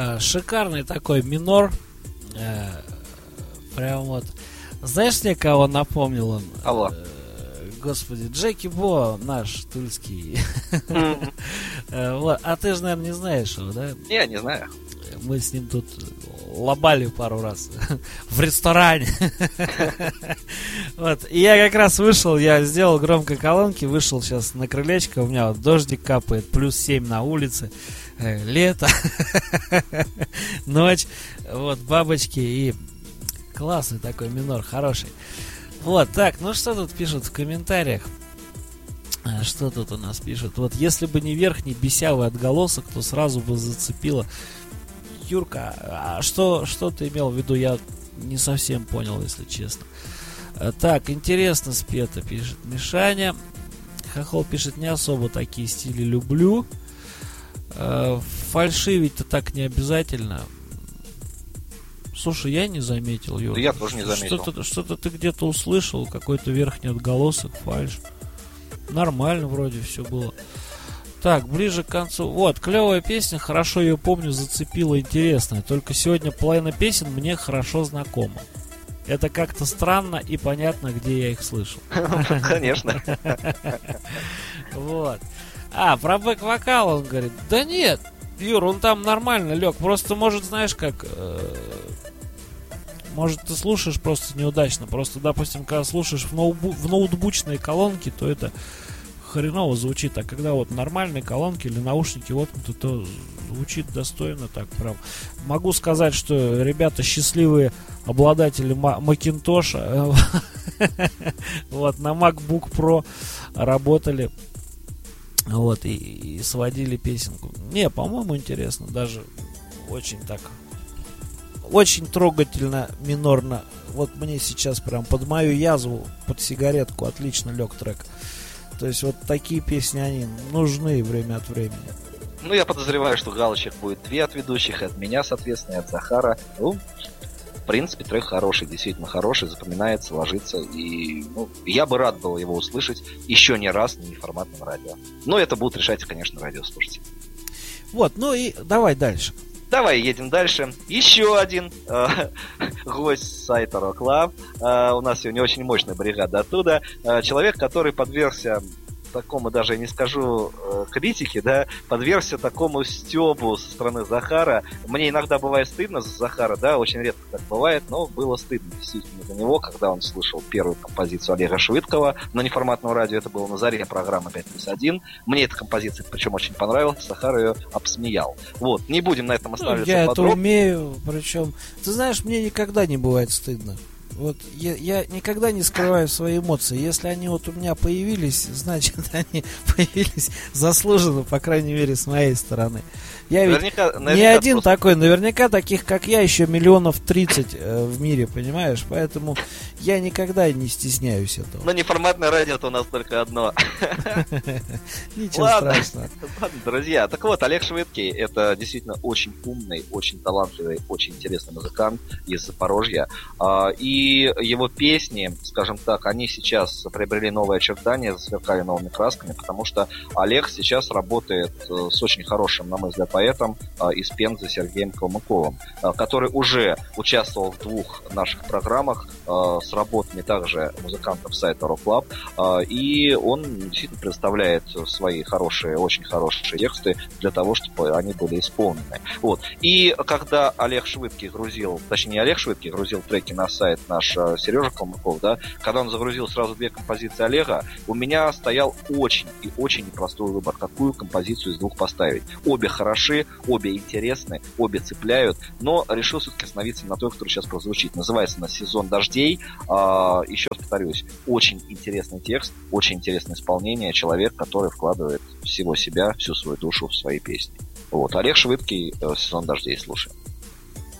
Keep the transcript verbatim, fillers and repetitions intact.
Шикарный такой минор. Прям вот. Знаешь, мне кого напомнил он? Алло. Господи, Джеки Бо, наш тульский. А ты же, наверное, не знаешь его, да? Не, не знаю. Мы с ним тут лобали пару раз в ресторане. Вот. И я как раз вышел, я сделал громкой колонки, вышел сейчас на крылечко, у меня вот дождик капает, плюс семь на улице, лето, ночь, вот, бабочки и классный такой минор, хороший. Вот, так, ну что тут пишут в комментариях? Что тут у нас пишут? Вот, если бы не верхний бесявый отголосок, то сразу бы зацепило. Юрка, а что, что ты имел в виду? Я не совсем понял, если честно. Так, интересно спето, пишет Мишаня. Хохол пишет, не особо такие стили люблю. Фальшивить-то так не обязательно. Слушай, я не заметил, Юр. Я тоже не заметил. Что-то, что-то ты где-то услышал, какой-то верхний отголосок, фальш. Нормально вроде все было. Так, ближе к концу. Вот, клевая песня, хорошо ее помню, зацепила, интересная. Только сегодня половина песен мне хорошо знакома. Это как-то странно и понятно, где я их слышал. Конечно. Вот. А, про бэк-вокал он говорит, да нет, Юр, он там нормально лег. Просто, может, знаешь, как... Может, ты слушаешь просто неудачно. Просто, допустим, когда слушаешь в, ноутбу- в ноутбучные колонки, то это хреново звучит. А когда вот нормальные колонки или наушники воткнуты, то звучит достойно так прям. Могу сказать, что ребята счастливые обладатели Макинтоша вот на MacBook Pro работали вот и, и сводили песенку. Не, по-моему, интересно. Даже очень так... Очень трогательно, минорно. Вот мне сейчас прям под мою язву, под сигаретку отлично лег трек. То есть вот такие песни, они нужны время от времени. Ну, я подозреваю, что галочек будет две от ведущих, и от меня, соответственно, и от Захара. Ну, в принципе, трек хороший, действительно хороший, запоминается, ложится. И ну, я бы рад был его услышать еще не раз на неформатном радио. Но это будут решать, конечно, радиослушатели. Вот, ну и давай дальше. Давай едем дальше. Еще один э, гость с сайта Rock Club. Э, у нас сегодня очень мощная бригада оттуда. Э, человек, который подвергся такому, даже я не скажу э, критике, да, подвергся такому стёбу со стороны Захара. Мне иногда бывает стыдно за Захара, да, очень редко так бывает, но было стыдно действительно за него, когда он слышал первую композицию Олега Швыдкова на неформатном радио. Это было на заре программы пять плюс один. Мне эта композиция, причем, очень понравилась. Захар ее обсмеял. Вот, не будем на этом останавливаться. Ну, я подробно. это умею, причем, ты знаешь, мне никогда не бывает стыдно. Вот я, я никогда не скрываю свои эмоции. Если они вот у меня появились, значит, они появились заслуженно, по крайней мере, с моей стороны. Я наверняка, ведь наверняка не один просто... такой, наверняка таких, как я, еще миллионов тридцать э, в мире, понимаешь? Поэтому я никогда не стесняюсь этого. Но неформатное радио-то у нас только одно. Ничего страшного. Ладно, друзья. Так вот, Олег Швыдкий — это действительно очень умный, очень талантливый, очень интересный музыкант из Запорожья. И его песни, скажем так, они сейчас приобрели новые очертания, засверкали новыми красками, потому что Олег сейчас работает с очень хорошим, на мой взгляд, поэтом из Пензы Сергеем Калмыковым, который уже участвовал в двух наших программах с работами также музыкантов сайта Rock Club, и он действительно представляет свои хорошие, очень хорошие тексты для того, чтобы они были исполнены. Вот. И когда Олег Швыдкий грузил, точнее не Олег Швыдкий грузил треки на сайт наш Сережа Калмыков, да, когда он загрузил сразу две композиции Олега, у меня стоял очень и очень непростой выбор, какую композицию из двух поставить. Обе хороши, обе интересны, обе цепляют, но решил все-таки остановиться на той, которая сейчас прозвучит. Называется она «Сезон дождей». А, еще раз повторюсь, очень интересный текст, очень интересное исполнение, человек, который вкладывает всего себя, всю свою душу в свои песни. Вот, Олег Швыдкий, «Сезон дождей», слушаем.